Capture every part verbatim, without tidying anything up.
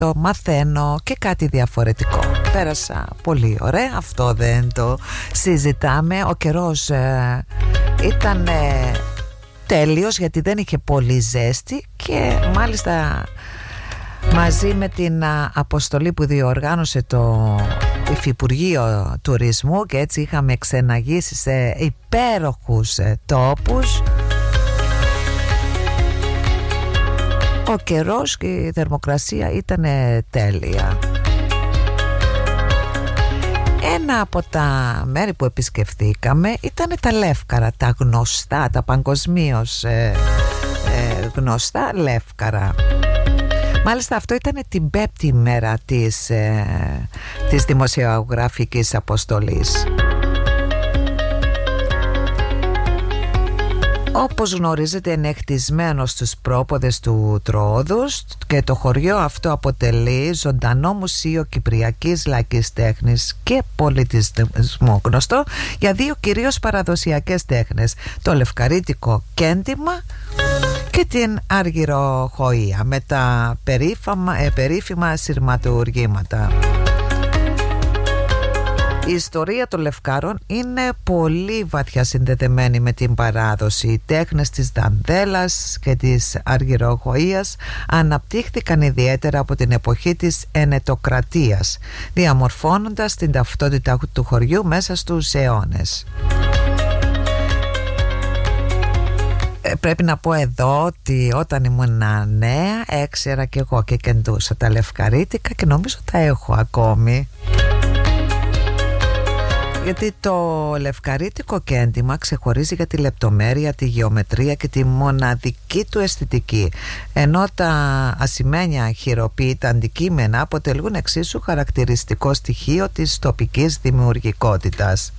το μαθαίνω και κάτι διαφορετικό. Πέρασα πολύ ωραία, αυτό δεν το συζητάμε. Ο καιρός ε, ήταν ε, τέλειος, γιατί δεν είχε πολύ ζέστη και μάλιστα μαζί με την α, αποστολή που διοργάνωσε το Υφυπουργείο Τουρισμού, και έτσι είχαμε ξεναγήσει σε υπέροχους ε, τόπους. Ο καιρός και η θερμοκρασία ήταν τέλεια. Ένα από τα μέρη που επισκεφθήκαμε ήταν τα Λεύκαρα, τα γνωστά, τα παγκοσμίως ε, ε, γνωστά Λεύκαρα. Μάλιστα αυτό ήταν την πέμπτη μέρα της, ε, της δημοσιογραφικής αποστολής. Όπως γνωρίζετε, είναι χτισμένο στους πρόποδες του Τροόδους και το χωριό αυτό αποτελεί ζωντανό μουσείο κυπριακής λαϊκής τέχνης και πολιτισμού, γνωστό για δύο κυρίως παραδοσιακές τέχνες, το λευκαρίτικο κέντημα και την αργυροχοΐα με τα περίφημα, ε, περίφημα σειρματουργήματα. Η ιστορία των Λευκάρων είναι πολύ βαθιά συνδεδεμένη με την παράδοση. Οι τέχνες της δανδέλας και της αργυροχοΐας αναπτύχθηκαν ιδιαίτερα από την εποχή της ενετοκρατίας, διαμορφώνοντας την ταυτότητα του χωριού μέσα στους αιώνες. Ε, πρέπει να πω εδώ ότι όταν ήμουν νέα έξερα και εγώ και κεντούσα τα λευκαρίτικα και νομίζω τα έχω ακόμη. Γιατί το λευκαρίτικο κέντημα ξεχωρίζει για τη λεπτομέρεια, τη γεωμετρία και τη μοναδική του αισθητική, ενώ τα ασημένια χειροποίητα αντικείμενα αποτελούν εξίσου χαρακτηριστικό στοιχείο της τοπικής δημιουργικότητας.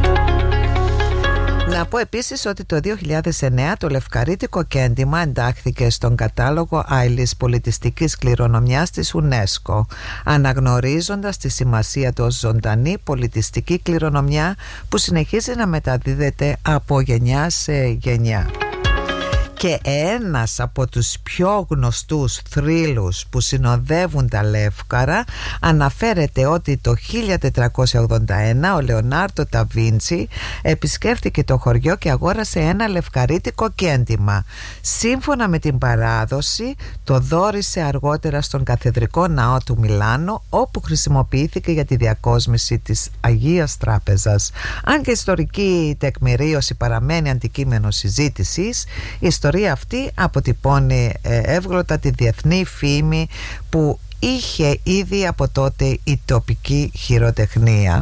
Να πω επίσης ότι το δύο χιλιάδες εννέα το λευκαρίτικο κέντημα εντάχθηκε στον κατάλογο άειλης πολιτιστικής κληρονομιάς της UNESCO, αναγνωρίζοντας τη σημασία του ως ζωντανή πολιτιστική κληρονομιά που συνεχίζει να μεταδίδεται από γενιά σε γενιά. Και ένας από τους πιο γνωστούς θρύλους που συνοδεύουν τα Λεύκαρα αναφέρεται ότι το χίλια τετρακόσια ογδόντα ένα ο Λεωνάρντο ντα Βίντσι επισκέφθηκε το χωριό και αγόρασε ένα λευκαρίτικο κέντημα. Σύμφωνα με την παράδοση, το δώρισε αργότερα στον Καθεδρικό Ναό του Μιλάνο, όπου χρησιμοποιήθηκε για τη διακόσμηση της Αγίας Τράπεζας. Αν και η ιστορική τεκμηρίωση παραμένει αντικείμενο συζήτησης, η ιστορία αυτή αποτυπώνει εύγλωτα τη διεθνή φήμη που είχε ήδη από τότε η τοπική χειροτεχνία.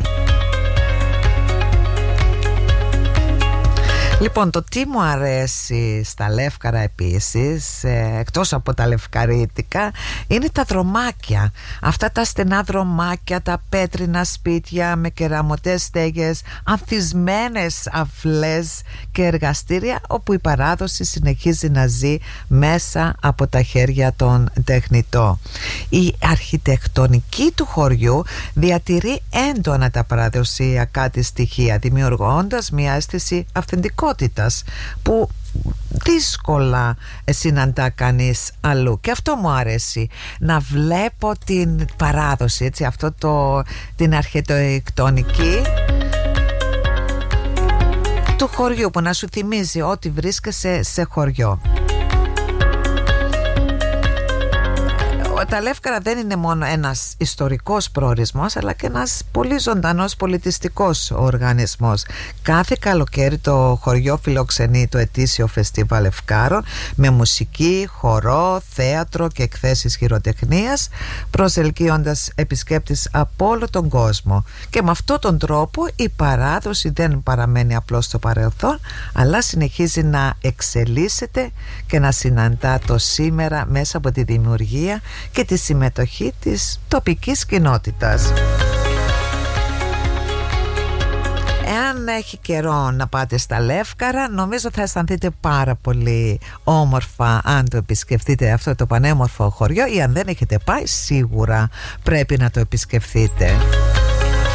Λοιπόν, το τι μου αρέσει στα Λεύκαρα επίσης, ε, εκτός από τα λευκαρίτικα, είναι τα δρομάκια. Αυτά τα στενά δρομάκια, τα πέτρινα σπίτια με κεραμωτές στέγες, ανθισμένες αυλές και εργαστήρια, όπου η παράδοση συνεχίζει να ζει μέσα από τα χέρια των τεχνητών. Η αρχιτεκτονική του χωριού διατηρεί έντονα τα παραδοσιακά της στοιχεία, δημιουργώντας μια αίσθηση αυθεντικότητας που δύσκολα συναντά κανείς αλλού. Και αυτό μου αρέσει, να βλέπω την παράδοση, έτσι, αυτό το, την αρχιτεκτονική του χωριού, που να σου θυμίζει ότι βρίσκεσαι σε χωριό. Τα Λεύκαρα δεν είναι μόνο ένας ιστορικός προορισμός, αλλά και ένας πολύ ζωντανός πολιτιστικός οργανισμός. Κάθε καλοκαίρι το χωριό φιλοξενεί το ετήσιο φεστιβάλ Λευκάρων με μουσική, χορό, θέατρο και εκθέσεις χειροτεχνίας, προσελκύοντας επισκέπτες από όλο τον κόσμο. Και με αυτόν τον τρόπο η παράδοση δεν παραμένει απλώς στο παρελθόν, αλλά συνεχίζει να εξελίσσεται και να συναντά το σήμερα μέσα από τη δημιουργία και τη συμμετοχή της τοπικής κοινότητας. Εάν έχει καιρό να πάτε στα Λεύκαρα, νομίζω θα αισθανθείτε πάρα πολύ όμορφα αν το επισκεφτείτε αυτό το πανέμορφο χωριό, ή αν δεν έχετε πάει, σίγουρα πρέπει να το επισκεφτείτε.